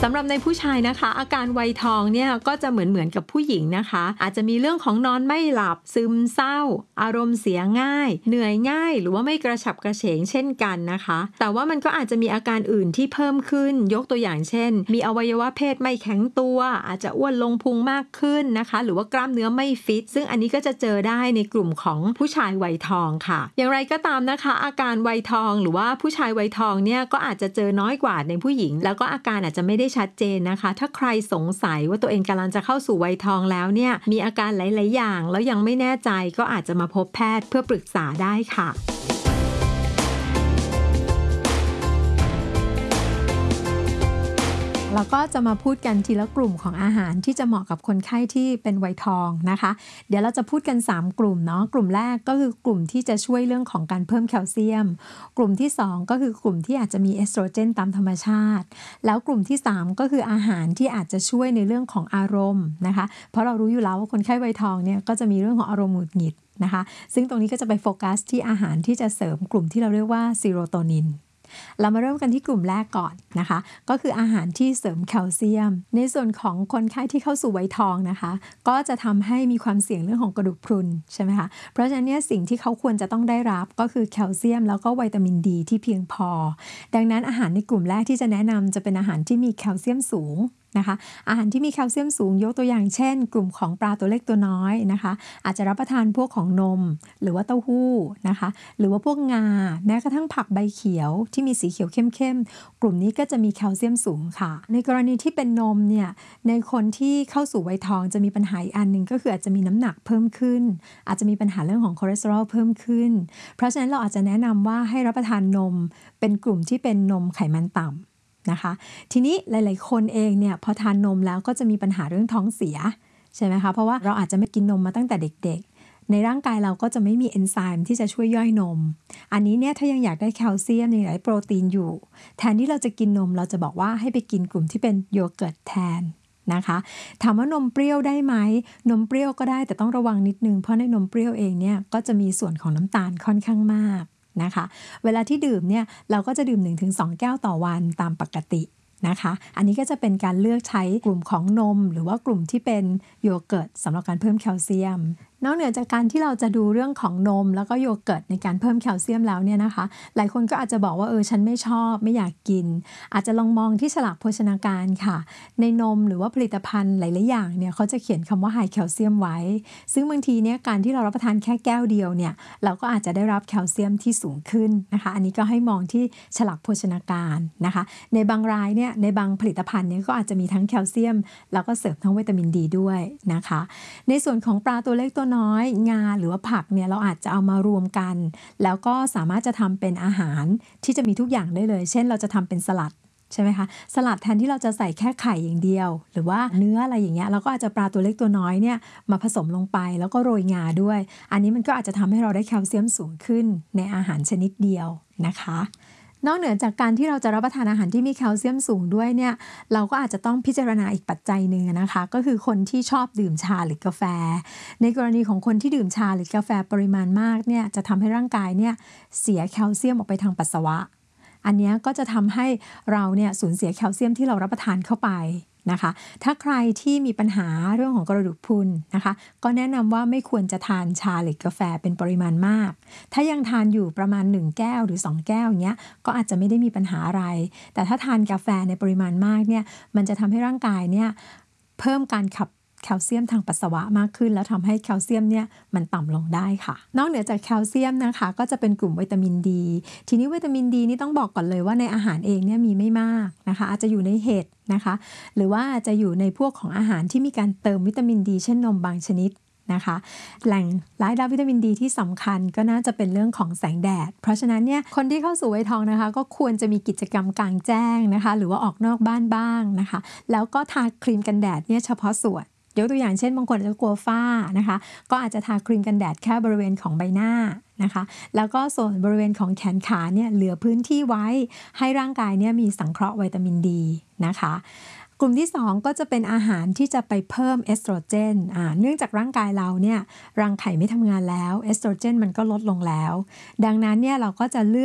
ำหรับในผู้ชายนะคะอาการวัยทองเนี่ยก็จะเหมือนกับผู้หญิงนะคะอาจจะมีเรื่องของนอนไม่หลับซึมเศร้าอารมณ์เสียง่ายเหนื่อยง่ายหรือว่าไม่กระฉับกระเฉงเช่นกันนะคะแต่ว่ามันก็อาจจะมีอาการอื่นที่เพิ่มขึ้นยกตัวอย่างเช่นมีอวัยวะเพศไม่แข็งตัวอาจจะอ้วนลงพุงมากขึ้นนะคะหรือว่ากล้ามเนื้อไม่ฟิตซึ่งอันนี้ก็จะเจอได้ในกลุ่มของผู้ชายวัยทองค่ะอย่างไรก็ตามนะคะอาการวัยทองหรือว่าผู้ชายวัยทองเนี่ยก็อาจจะเจอน้อยกว่าในผู้หญิงแล้วก็อาการอาจจะไม่ได้ชัดเจนนะคะถ้าใครสงสัยว่าตัวเองกำลังจะเข้าสู่วัยทองแล้วเนี่ยมีอาการหลายๆอย่างแล้วยังไม่แน่ใจก็อาจจะมาพบแพทย์เพื่อปรึกษาได้ค่ะแล้วก็จะมาพูดกันทีละกลุ่มของอาหารที่จะเหมาะกับคนไข้ที่เป็นวัยทองนะคะเดี๋ยวเราจะพูดกัน3กลุ่มเนาะกลุ่มแรกก็คือกลุ่มที่จะช่วยเรื่องของการเพิ่มแคลเซียมกลุ่มที่2ก็คือกลุ่มที่อาจจะมีเอสโตรเจนตามธรรมชาติแล้วกลุ่มที่3ก็คืออาหารที่อาจจะช่วยในเรื่องของอารมณ์นะคะเพราะเรารู้อยู่แล้วว่าคนไข้วัยทองเนี่ยก็จะมีเรื่องของอารมณ์หงุดหงิดนะคะซึ่งตรงนี้ก็จะไปโฟกัสที่อาหารที่จะเสริมกลุ่มที่เราเรียกว่าซีโรโทนินเรามาเริ่มกันที่กลุ่มแรกก่อนนะคะก็คืออาหารที่เสริมแคลเซียมในส่วนของคนไข้ที่เข้าสู่วัยทองนะคะก็จะทำให้มีความเสี่ยงเรื่องของกระดูกพรุนใช่ไหมคะเพราะฉะนั้นเนี่ยสิ่งที่เขาควรจะต้องได้รับก็คือแคลเซียมแล้วก็วิตามินดีที่เพียงพอดังนั้นอาหารในกลุ่มแรกที่จะแนะนำจะเป็นอาหารที่มีแคลเซียมสูงนะคะอาหารที่มีแคลเซียมสูงยกตัวอย่างเช่นกลุ่มของปลาตัวเล็กตัวน้อยนะคะอาจจะรับประทานพวกของนมหรือว่าเต้าหู้นะคะหรือว่าพวกงาแม้กระทั่งผักใบเขียวที่มีสีเขียวเข้มๆกลุ่มนี้ก็จะมีแคลเซียมสูงค่ะในกรณีที่เป็นนมเนี่ยในคนที่เข้าสู่วัยทองจะมีปัญหาอีกอันนึงก็คืออาจจะมีน้ำหนักเพิ่มขึ้นอาจจะมีปัญหาเรื่องของคอเลสเตอรอลเพิ่มขึ้นเพราะฉะนั้นเราอาจจะแนะนำว่าให้รับประทานนมเป็นกลุ่มที่เป็นนมไขมันต่ำนะคะทีนี้หลายๆคนเองเนี่ยพอทานนมแล้วก็จะมีปัญหาเรื่องท้องเสียใช่ไหมคะเพราะว่าเราอาจจะไม่กินนมมาตั้งแต่เด็กๆในร่างกายเราก็จะไม่มีเอนไซม์ที่จะช่วยย่อยนมอันนี้เนี่ยถ้ายังอยากได้แคลเซียมในหลายโปรตีนอยู่แทนที่เราจะกินนมเราจะบอกว่าให้ไปกินกลุ่มที่เป็นโยเกิร์ตแทนนะคะถามว่านมเปรี้ยวได้ไหมนมเปรี้ยวก็ได้แต่ต้องระวังนิดนึงเพราะในนมเปรี้ยวเองเนี่ยก็จะมีส่วนของน้ำตาลค่อนข้างมากนะคะเวลาที่ดื่มเนี่ยเราก็จะดื่ม 1-2 แก้วต่อวันตามปกตินะคะอันนี้ก็จะเป็นการเลือกใช้กลุ่มของนมหรือว่ากลุ่มที่เป็นโยเกิร์ตสำหรับการเพิ่มแคลเซียมนอกเหนือจากการที่เราจะดูเรื่องของนมแล้วก็โยเกิร์ตในการเพิ่มแคลเซียมแล้วเนี่ยนะคะหลายคนก็อาจจะบอกว่าฉันไม่ชอบไม่อยากกินอาจจะลองมองที่ฉลากโภชนาการค่ะในนมหรือว่าผลิตภัณฑ์หลายๆอย่างเนี่ยเขาจะเขียนคำว่าไฮแคลเซียมไว้ซึ่งบางทีเนี่ยการที่เรารับประทานแค่แก้วเดียวเนี่ยเราก็อาจจะได้รับแคลเซียมที่สูงขึ้นนะคะอันนี้ก็ให้มองที่ฉลากโภชนาการนะคะในบางรายเนี่ยในบางผลิตภัณฑ์เนี่ยก็อาจจะมีทั้งแคลเซียมแล้วก็เสริมทั้งวิตามินดีด้วยนะคะในส่วนของปลาตัวเล็กตัวน้อยงาหรือว่าผักเนี่ยเราอาจจะเอามารวมกันแล้วก็สามารถจะทำเป็นอาหารที่จะมีทุกอย่างได้เลยเช่นเราจะทำเป็นสลัดใช่ไหมคะสลัดแทนที่เราจะใส่แค่ไข่อย่างเดียวหรือว่าเนื้ออะไรอย่างเงี้ยเราก็อาจจะปลาตัวเล็กตัวน้อยเนี่ยมาผสมลงไปแล้วก็โรยงาด้วยอันนี้มันก็อาจจะทำให้เราได้แคลเซียมสูงขึ้นในอาหารชนิดเดียวนะคะนอกเหนือจากการที่เราจะรับประทานอาหารที่มีแคลเซียมสูงด้วยเนี่ยเราก็อาจจะต้องพิจารณาอีกปัจจัยหนึ่งนะคะก็คือคนที่ชอบดื่มชาหรือกาแฟในกรณีของคนที่ดื่มชาหรือกาแฟปริมาณมากเนี่ยจะทำให้ร่างกายเนี่ยเสียแคลเซียมออกไปทางปัสสาวะอันนี้ก็จะทำให้เราเนี่ยสูญเสียแคลเซียมที่เรารับประทานเข้าไปนะคะถ้าใครที่มีปัญหาเรื่องของกระดูกพรุนนะคะก็แนะนำว่าไม่ควรจะทานชาหรือกาแฟเป็นปริมาณมากถ้ายังทานอยู่ประมาณ1แก้วหรือ2แก้วอย่างเงี้ยก็อาจจะไม่ได้มีปัญหาอะไรแต่ถ้าทานกาแฟในปริมาณมากเนี่ยมันจะทำให้ร่างกายเนี่ยเพิ่มการขับแคลเซียมทางปัสสาวะมากขึ้นแล้วทำให้แคลเซียมเนี่ยมันต่ำลงได้ค่ะนอกเหนือจากแคลเซียมนะคะก็จะเป็นกลุ่มวิตามินดีทีนี้วิตามินดีนี่ต้องบอกก่อนเลยว่าในอาหารเองเนี่ยมีไม่มากนะคะอาจจะอยู่ในเห็ดนะคะหรือว่าจะอยู่ในพวกของอาหารที่มีการเติมวิตามินดีเช่นนมบางชนิดนะคะแหล่งรายรับวิตามินดีที่สำคัญก็น่าจะเป็นเรื่องของแสงแดดเพราะฉะนั้นเนี่ยคนที่เข้าสู่วัยทองนะคะก็ควรจะมีกิจกรรมกลางแจ้งนะคะหรือว่าออกนอกบ้านบ้างนะคะแล้วก็ทาครีมกันแดดเนี่ยเฉพาะส่วนยกตัวอย่างเช่นบางคนอาจจะกลัวฝ้านะคะก็อาจจะทาครีมกันแดดแค่บริเวณของใบหน้านะคะแล้วก็ส่วนบริเวณของแขนขาเนี่ยเหลือพื้นที่ไว้ให้ร่างกายเนี่ยมีสังเคราะห์วิตามินดีนะคะกลุ่มที่2ก็จะเป็นอาหารที่จะไปเพิ่มเอสโตรเจนเนื่องจากร่างกายเราเนี่ยรังไข่ไม่ทำงานแล้วเอสโตรเจนมันก็ลดลงแล้วดังนั้นเนี่ยเราก็จะเลือกผ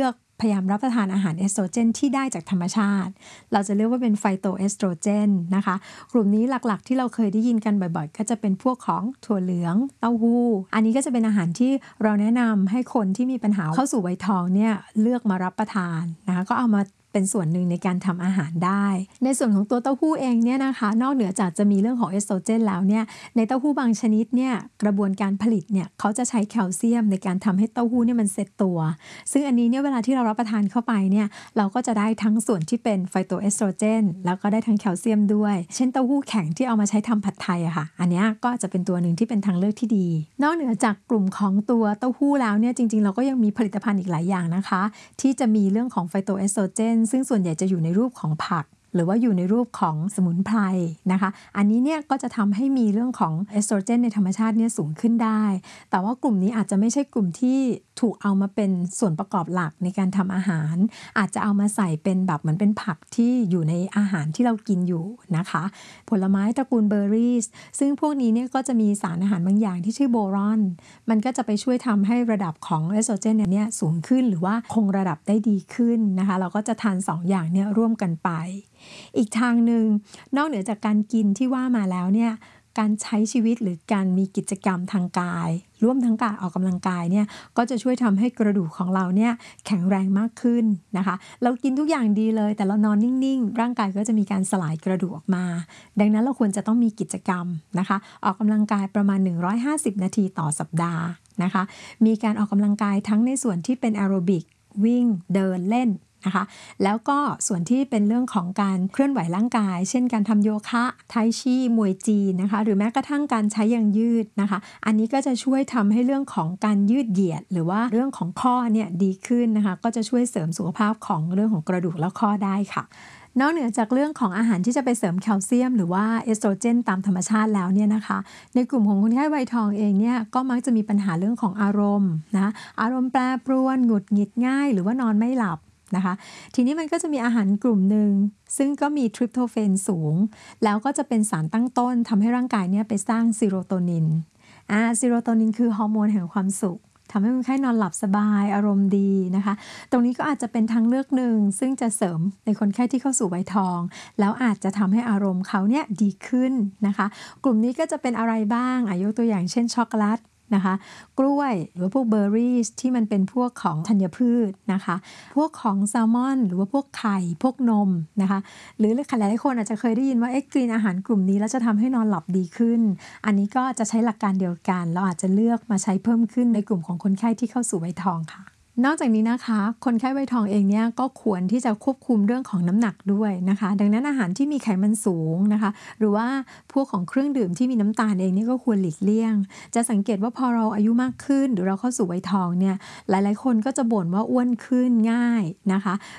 พยายามรับประทานอาหารเอสโตรเจนที่ได้จากธรรมชาติเราจะเรียกว่าเป็นไฟโตเอสโตรเจนนะคะกลุ่มนี้หลักๆที่เราเคยได้ยินกันบ่อยๆก็จะเป็นพวกของถั่วเหลืองเต้าหู้อันนี้ก็จะเป็นอาหารที่เราแนะนำให้คนที่มีปัญหาเข้าสู่วัยทองเนี่ยเลือกมารับประทานนะคะก็เอามาเป็นส่วนหนึ่งในการทำอาหารได้ในส่วนของตัวเต้าหู้เองเนี่ยนะคะนอกเหนือจากจะมีเรื่องของเอสโตรเจนแล้วเนี่ยในเต้าหู้บางชนิดเนี่ยกระบวนการผลิตเนี่ยเขาจะใช้แคลเซียมในการทำให้เต้าหู้เนี่ยมันเซตตัวซึ่งอันนี้เนี่ยเวลาที่เรารับประทานเข้าไปเนี่ยเราก็จะได้ทั้งส่วนที่เป็นไฟโตเอสโตรเจนแล้วก็ได้ทั้งแคลเซียมด้วยเช่นเต้าหู้แข็งที่เอามาใช้ทำผัดไทยอะค่ะอันนี้ก็จะเป็นตัวหนึ่งที่เป็นทางเลือกที่ดีนอกเหนือจากกลุ่มของตัวเต้าหู้แล้วเนี่ยจริงๆเราก็ยังมีผลิตภัณฑ์อีกหลายอย่างนะคะที่จะมีเรื่องของไฟโตเอสโตรเจนซึ่งส่วนใหญ่จะอยู่ในรูปของผักหรือว่าอยู่ในรูปของสมุนไพรนะคะอันนี้เนี่ยก็จะทำให้มีเรื่องของเอสโตรเจนในธรรมชาติเนี่ยสูงขึ้นได้แต่ว่ากลุ่มนี้อาจจะไม่ใช่กลุ่มที่ถูกเอามาเป็นส่วนประกอบหลักในการทำอาหารอาจจะเอามาใส่เป็นแบบเหมือนเป็นผักที่อยู่ในอาหารที่เรากินอยู่นะคะผลไม้ตระกูลเบอร์รี่ซึ่งพวกนี้เนี่ยก็จะมีสารอาหารบางอย่างที่ชื่อโบรอนมันก็จะไปช่วยทำให้ระดับของเอสโตรเจนเนี่ยสูงขึ้นหรือว่าคงระดับได้ดีขึ้นนะคะเราก็จะทาน2 อย่างเนี่ยร่วมกันไปอีกทางหนึ่งนอกเหนือจากการกินที่ว่ามาแล้วเนี่ยการใช้ชีวิตหรือการมีกิจกรรมทางกายร่วมทั้งการออกกำลังกายเนี่ยก็จะช่วยทำให้กระดูกของเราเนี่ยแข็งแรงมากขึ้นนะคะเรากินทุกอย่างดีเลยแต่เรานอนนิ่งๆร่างกายก็จะมีการสลายกระดูกออกมาดังนั้นเราควรจะต้องมีกิจกรรมนะคะออกกำลังกายประมาณ150 นาทีต่อสัปดาห์นะคะมีการออกกำลังกายทั้งในส่วนที่เป็นแอโรบิกวิ่งเดินเล่นนะคะแล้วก็ส่วนที่เป็นเรื่องของการเคลื่อนไหวร่างกายเช่นการทำโยคะไทชีมวยจีนนะคะหรือแม้กระทั่งการใช้ยางยืดนะคะอันนี้ก็จะช่วยทำให้เรื่องของการยืดเหยียดหรือว่าเรื่องของข้อเนี่ยดีขึ้นนะคะก็จะช่วยเสริมสุขภาพของเรื่องของกระดูกและข้อได้ค่ะนอกเหนือจากเรื่องของอาหารที่จะไปเสริมแคลเซียมหรือว่าเอสโตรเจนตามธรรมชาติแล้วเนี่ยนะคะในกลุ่มของคนไข้วัยทองเองเนี่ยก็มักจะมีปัญหาเรื่องของอารมณ์นะอารมณ์แปรปรวนหงุดหงิดง่ายหรือว่านอนไม่หลับนะคะทีนี้มันก็จะมีอาหารกลุ่มหนึ่งซึ่งก็มีทริปโตเฟนสูงแล้วก็จะเป็นสารตั้งต้นทำให้ร่างกายเนี่ยไปสร้างซีโรโทนินซีโรโทนินคือฮอร์โมนแห่งความสุขทำให้คนไข้นอนหลับสบายอารมณ์ดีนะคะตรงนี้ก็อาจจะเป็นทางเลือกหนึ่งซึ่งจะเสริมในคนไข้ที่เข้าสู่วัยทองแล้วอาจจะทำให้อารมณ์เขาเนี่ยดีขึ้นนะคะกลุ่มนี้ก็จะเป็นอะไรบ้างยกตัวอย่างเช่นช็อกโกแลตนะคะกล้วยหรือว่าพวกเบอร์รี่ที่มันเป็นพวกของธัญพืชนะคะพวกของแซลมอนหรือว่าพวกไข่พวกนมนะคะหรือหลายๆคนอาจจะเคยได้ยินว่ากินอาหารกลุ่มนี้แล้วจะทำให้นอนหลับดีขึ้นอันนี้ก็จะใช้หลักการเดียวกันเราอาจจะเลือกมาใช้เพิ่มขึ้นในกลุ่มของคนไข้ที่เข้าสู่วัยทองค่ะนอกจากนี้นะคะคนไข้วัยทองเองเนี่ยก็ควรที่จะควบคุมเรื่องของน้ำหนักด้วยนะคะดังนั้นอาหารที่มีไขมันสูงนะคะหรือว่าพวกของเครื่องดื่มที่มีน้ำตาลเองนี่ก็ควรหลีกเลี่ยงจะสังเกตว่าพอเราอายุมากขึ้นหรือเราเข้าสู่วัยทองเนี่ยหลายๆคนก็จะบ่นว่าอ้วนขึ้นง่ายนะคะ